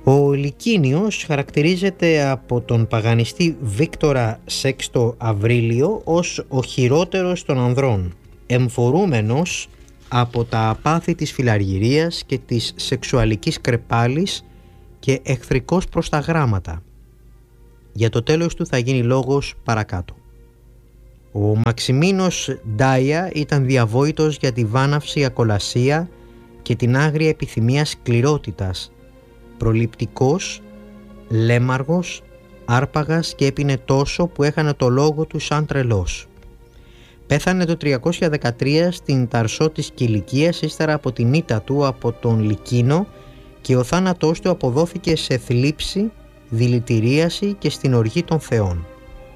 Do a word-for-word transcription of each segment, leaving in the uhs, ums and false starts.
Ο Λυκίνιος χαρακτηρίζεται από τον παγανιστή Βίκτορα Σέξτο Αβρίλιο ως ο χειρότερος των ανδρών, εμφορούμενος από τα απάθη της φιλαργυρίας και της σεξουαλικής κρεπάλης και εχθρικός προς τα γράμματα. Για το τέλος του θα γίνει λόγος παρακάτω. Ο Μαξιμίνος Ντάια ήταν διαβόητος για τη βάναυση ακολασία και την άγρια επιθυμία σκληρότητας, προληπτικός, λέμαργος, άρπαγας και έπινε τόσο που έχανε το λόγο του σαν τρελός. Πέθανε το τριακόσια δεκατρία στην Ταρσό της Κιλικίας ύστερα από την ήττα του από τον Λυκίνο και ο θάνατός του αποδόθηκε σε θλίψη, δηλητηρίαση και στην οργή των θεών.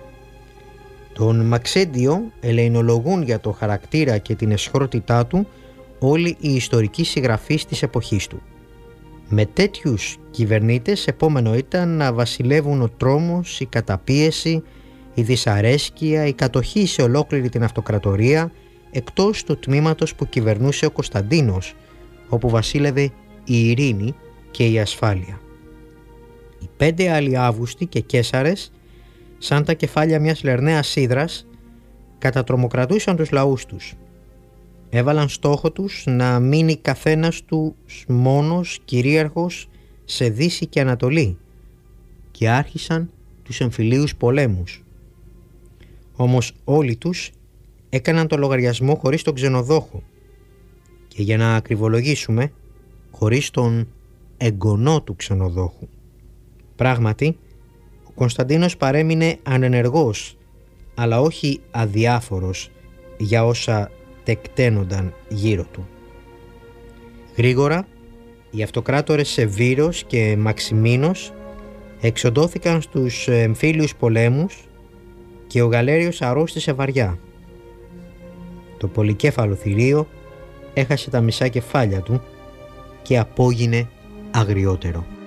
Τον Μαξέντιο ελεηνολογούν για το χαρακτήρα και την αισχρότητά του όλοι οι ιστορικοί συγγραφείς της εποχής του. Με τέτοιους κυβερνήτες επόμενο ήταν να βασιλεύουν ο τρόμος, η καταπίεση, η δυσαρέσκεια, η κατοχή σε ολόκληρη την αυτοκρατορία εκτός του τμήματος που κυβερνούσε ο Κωνσταντίνος, όπου βασίλευε η ειρήνη και η ασφάλεια. Οι πέντε άλλοι Αύγουστοι και Καίσαρες, σαν τα κεφάλια μιας λερναίας ύδρας, κατατρομοκρατούσαν τους λαούς τους. Έβαλαν στόχο τους να μείνει καθένας του μόνος κυρίαρχος σε Δύση και Ανατολή και άρχισαν τους εμφυλίους πολέμους. Όμως όλοι τους έκαναν το λογαριασμό χωρίς τον ξενοδόχο και, για να ακριβολογήσουμε, χωρίς τον εγγονό του ξενοδόχου. Πράγματι, ο Κωνσταντίνος παρέμεινε ανενεργός, αλλά όχι αδιάφορος για όσα τεκταίνονταν γύρω του. Γρήγορα, οι αυτοκράτορες Σεβύρος και Μαξιμίνος εξοντώθηκαν στους εμφύλιους πολέμους και ο Γαλέριος αρρώστησε βαριά. Το πολυκέφαλο θηρίο έχασε τα μισά κεφάλια του και απόγινε αγριότερο.